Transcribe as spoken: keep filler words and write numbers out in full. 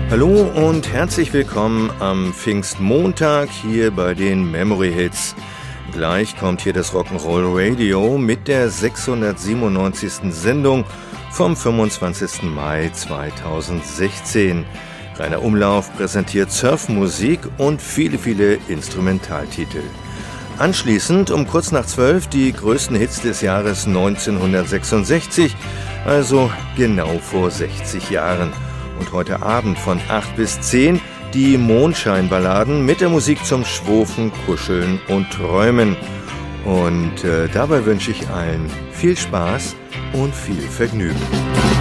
Hallo und herzlich willkommen am Pfingstmontag hier bei den Memory Hits. Gleich kommt hier das Rock'n'Roll Radio mit der sechshundertsiebenundneunzigsten Sendung vom fünfundzwanzigsten Mai zweitausendsechzehn. Rainer Umlauf präsentiert Surfmusik und viele, viele Instrumentaltitel. Anschließend um kurz nach zwölf die größten Hits des Jahres neunzehnhundertsechsundsechzig, also genau vor sechzig Jahren. Und heute Abend von acht bis zehn die Mondscheinballaden mit der Musik zum Schwofen, Kuscheln und Träumen. Und äh, dabei wünsche ich allen viel Spaß und viel Vergnügen.